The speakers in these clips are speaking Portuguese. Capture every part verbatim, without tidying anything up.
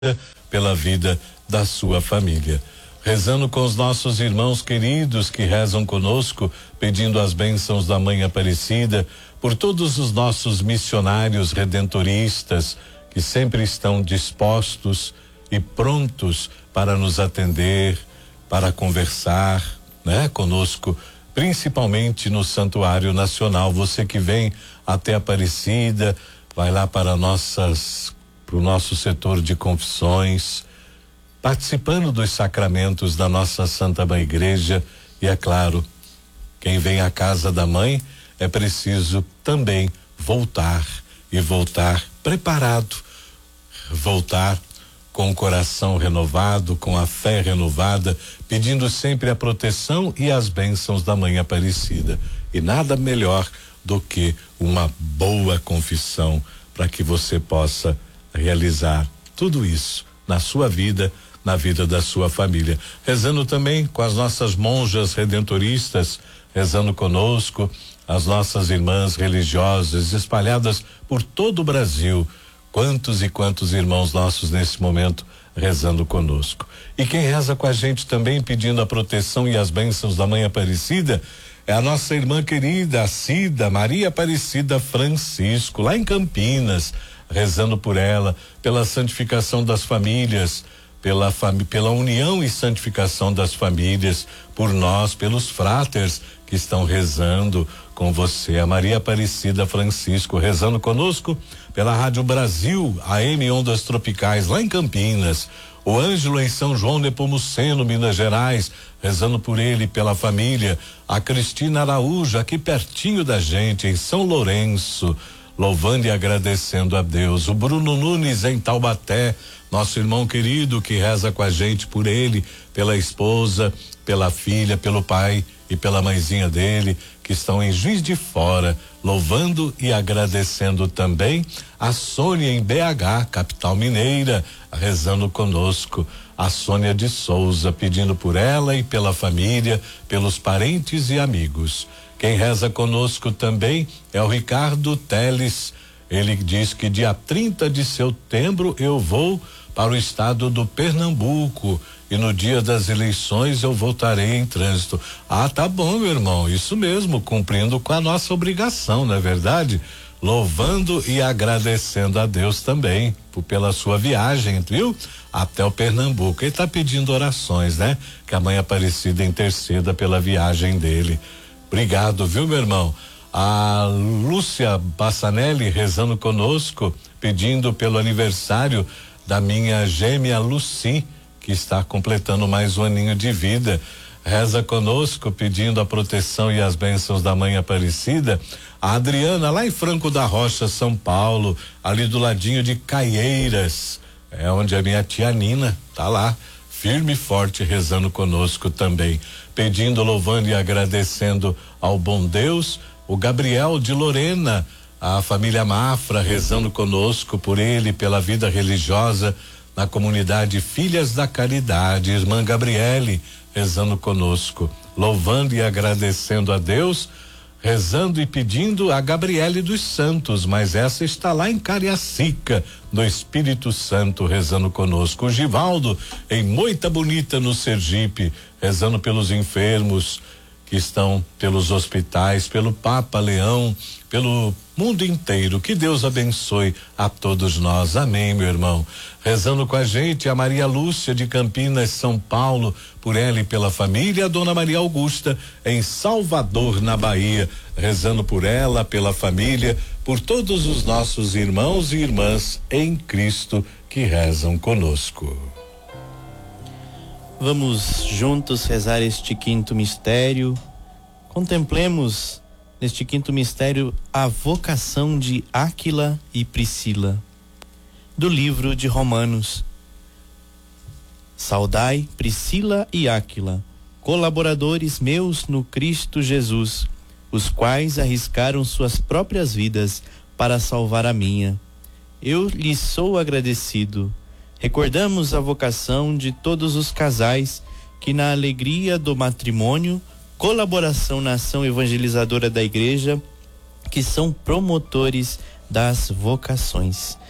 pela vida da sua família. Rezando com os nossos irmãos queridos que rezam conosco, pedindo as bênçãos da Mãe Aparecida, por todos os nossos missionários redentoristas que sempre estão dispostos e prontos para nos atender, para conversar, né, conosco, principalmente no Santuário Nacional. Você que vem até Aparecida, vai lá para nossas, para o nosso setor de confissões, participando dos sacramentos da nossa Santa Mãe Igreja. E é claro, quem vem à casa da Mãe é preciso também voltar e voltar preparado, voltar com o coração renovado, com a fé renovada, pedindo sempre a proteção e as bênçãos da Mãe Aparecida. E nada melhor do que uma boa confissão para que você possa realizar tudo isso na sua vida, na vida da sua família. Rezando também com as nossas monjas redentoristas, rezando conosco, as nossas irmãs religiosas espalhadas por todo o Brasil. Quantos e quantos irmãos nossos nesse momento rezando conosco. E quem reza com a gente também pedindo a proteção e as bênçãos da Mãe Aparecida é a nossa irmã querida, a Cida Maria Aparecida Francisco, lá em Campinas, rezando por ela, pela santificação das famílias, pela fami- pela união e santificação das famílias, por nós, pelos fráteres que estão rezando com você. A Maria Aparecida Francisco rezando conosco pela Rádio Brasil, A M Ondas Tropicais, lá em Campinas. O Ângelo em São João Nepomuceno, Minas Gerais, rezando por ele e pela família. A Cristina Araújo, aqui pertinho da gente, em São Lourenço, louvando e agradecendo a Deus. O Bruno Nunes em Taubaté, nosso irmão querido que reza com a gente por ele, pela esposa, pela filha, pelo pai e pela mãezinha dele, que estão em Juiz de Fora, louvando e agradecendo também. A Sônia em B H, capital mineira, rezando conosco. A Sônia de Souza, pedindo por ela e pela família, pelos parentes e amigos. Quem reza conosco também é o Ricardo Teles. Ele diz que dia trinta de setembro eu vou para o estado do Pernambuco e no dia das eleições eu voltarei em trânsito. Ah, tá bom, meu irmão, isso mesmo, cumprindo com a nossa obrigação, não é verdade? Louvando e agradecendo a Deus também por, pela sua viagem, viu? Até o Pernambuco. Ele tá pedindo orações, né? Que a Mãe Aparecida interceda pela viagem dele. Obrigado, viu, meu irmão? A Lúcia Bassanelli rezando conosco, pedindo pelo aniversário da minha gêmea Luci, que está completando mais um aninho de vida. Reza conosco, pedindo a proteção e as bênçãos da Mãe Aparecida. A Adriana, lá em Franco da Rocha, São Paulo, ali do ladinho de Caieiras, é onde a minha tia Nina tá lá, firme e forte, rezando conosco também, pedindo, louvando e agradecendo ao bom Deus. O Gabriel de Lorena, a família Mafra, rezando conosco por ele, pela vida religiosa na comunidade Filhas da Caridade. Irmã Gabriele rezando conosco, louvando e agradecendo a Deus, rezando e pedindo a Gabriele dos Santos, mas essa está lá em Cariacica, no Espírito Santo, rezando conosco. O Givaldo em Moita Bonita, no Sergipe, rezando pelos enfermos que estão pelos hospitais, pelo Papa Leão, pelo mundo inteiro. Que Deus abençoe a todos nós. Amém, meu irmão. Rezando com a gente a Maria Lúcia de Campinas, São Paulo, por ela e pela família. A Dona Maria Augusta em Salvador, na Bahia, rezando por ela, pela família, por todos os nossos irmãos e irmãs em Cristo que rezam conosco. Vamos juntos rezar este quinto mistério. Contemplemos neste quinto mistério a vocação de Áquila e Priscila. Do livro de Romanos. Saudai Priscila e Áquila, colaboradores meus no Cristo Jesus, os quais arriscaram suas próprias vidas para salvar a minha. Eu lhes sou agradecido. Recordamos a vocação de todos os casais que, na alegria do matrimônio, colaboração na ação evangelizadora da igreja, que são promotores das vocações.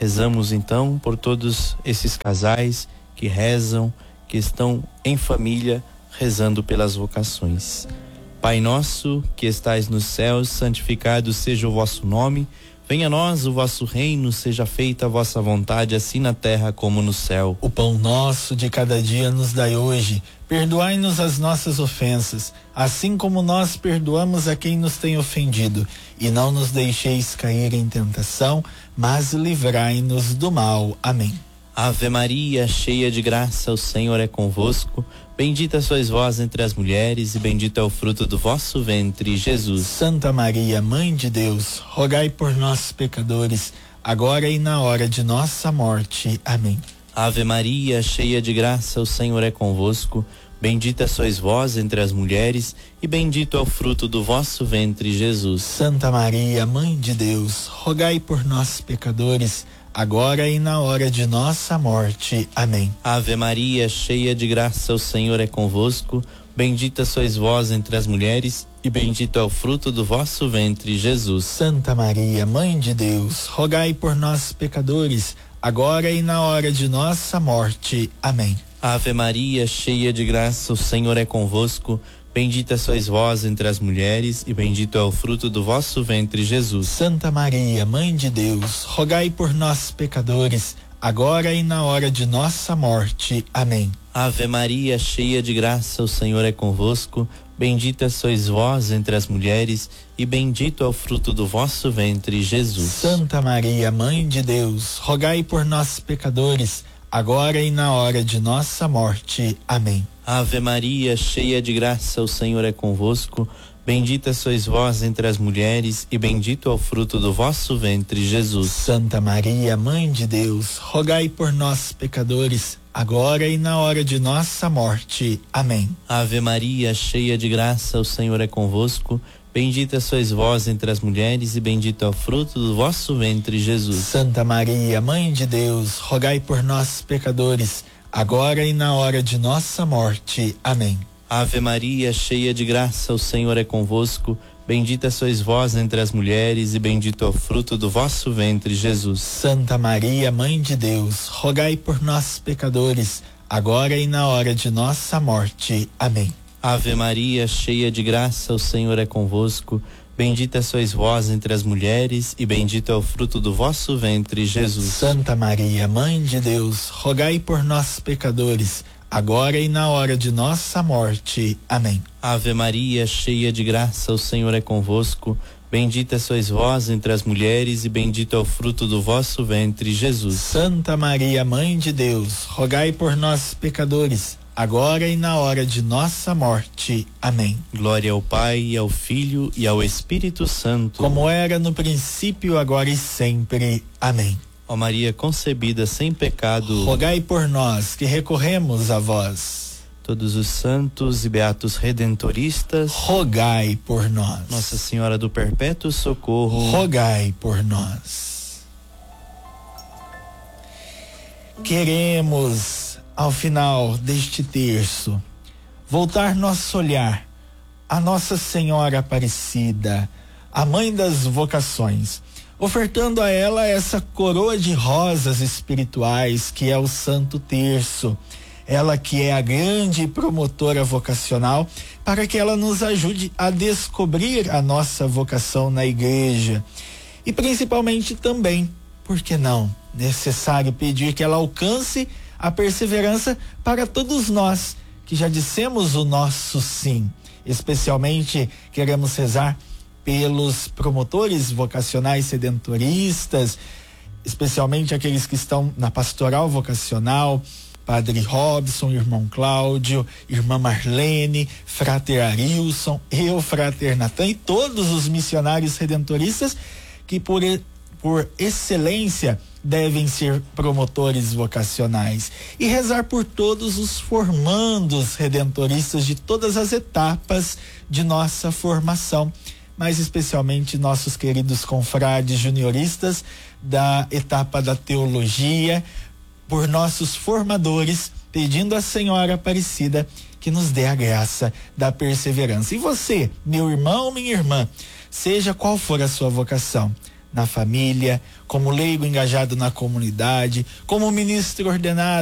Rezamos então por todos esses casais que rezam, que estão em família, rezando pelas vocações. Pai nosso, que estais nos céus, santificado seja o vosso nome. Venha a nós o vosso reino, seja feita a vossa vontade, assim na terra como no céu. O pão nosso de cada dia nos dai hoje. Perdoai-nos as nossas ofensas, assim como nós perdoamos a quem nos tem ofendido. E não nos deixeis cair em tentação, mas livrai-nos do mal. Amém. Ave Maria, cheia de graça, o Senhor é convosco. Bendita sois vós entre as mulheres, e bendito é o fruto do vosso ventre, Jesus. Santa Maria, Mãe de Deus, rogai por nós, pecadores, agora e na hora de nossa morte. Amém. Ave Maria, cheia de graça, o Senhor é convosco. Bendita sois vós entre as mulheres, e bendito é o fruto do vosso ventre, Jesus. Santa Maria, Mãe de Deus, rogai por nós, pecadores, agora e na hora de nossa morte. Amém. Ave Maria, cheia de graça, o Senhor é convosco. Bendita sois vós entre as mulheres, e bendito é o fruto do vosso ventre, Jesus. Santa Maria, Mãe de Deus, rogai por nós, pecadores, agora e na hora de nossa morte. Amém. Ave Maria, cheia de graça, o Senhor é convosco. Bendita sois vós entre as mulheres, e bendito é o fruto do vosso ventre, Jesus. Santa Maria, Mãe de Deus, rogai por nós, pecadores, agora e na hora de nossa morte. Amém. Ave Maria, cheia de graça, o Senhor é convosco. Bendita sois vós entre as mulheres, e bendito é o fruto do vosso ventre, Jesus. Santa Maria, Mãe de Deus, rogai por nós, pecadores, agora e na hora de nossa morte. Amém. Ave Maria, cheia de graça, o Senhor é convosco. Bendita sois vós entre as mulheres, e bendito é o fruto do vosso ventre, Jesus. Santa Maria, Mãe de Deus, rogai por nós, pecadores, agora e na hora de nossa morte. Amém. Ave Maria, cheia de graça, o Senhor é convosco. Bendita sois vós entre as mulheres, e bendito é o fruto do vosso ventre, Jesus. Santa Maria, Mãe de Deus, rogai por nós, pecadores, agora e na hora de nossa morte. Amém. Ave Maria, cheia de graça, o Senhor é convosco. Bendita sois vós entre as mulheres, e bendito é o fruto do vosso ventre, Jesus. Santa Maria, Mãe de Deus, rogai por nós, pecadores, agora e na hora de nossa morte. Amém. Ave Maria, cheia de graça, o Senhor é convosco. Bendita sois vós entre as mulheres, e bendito é o fruto do vosso ventre, Jesus. Santa Maria, Mãe de Deus, rogai por nós, pecadores, agora e na hora de nossa morte. Amém. Ave Maria, cheia de graça, o Senhor é convosco. Bendita sois vós entre as mulheres, e bendito é o fruto do vosso ventre, Jesus. Santa Maria, Mãe de Deus, rogai por nós, pecadores, agora e na hora de nossa morte. Amém. Glória ao Pai, e ao Filho e ao Espírito Santo, como era no princípio, agora e sempre. Amém. Ó Maria concebida sem pecado, rogai por nós que recorremos a vós. Todos os santos e beatos redentoristas, rogai por nós. Nossa Senhora do Perpétuo Socorro, rogai por nós. Queremos, ao final deste terço, voltar nosso olhar a Nossa Senhora Aparecida, a Mãe das Vocações, ofertando a ela essa coroa de rosas espirituais que é o Santo Terço. Ela que é a grande promotora vocacional, para que ela nos ajude a descobrir a nossa vocação na igreja. E principalmente também, por que não, necessário pedir que ela alcance a perseverança para todos nós que já dissemos o nosso sim. Especialmente queremos rezar pelos promotores vocacionais sedentoristas, especialmente aqueles que estão na pastoral vocacional, Padre Robson, irmão Cláudio, irmã Marlene, Frater Arilson, eu, Frater Natan, e todos os missionários redentoristas que por, por excelência devem ser promotores vocacionais, e rezar por todos os formandos redentoristas de todas as etapas de nossa formação, mas especialmente nossos queridos confrades junioristas da etapa da teologia, por nossos formadores, pedindo à Senhora Aparecida que nos dê a graça da perseverança. E você, meu irmão, minha irmã, seja qual for a sua vocação, na família, como leigo engajado na comunidade, como ministro ordenado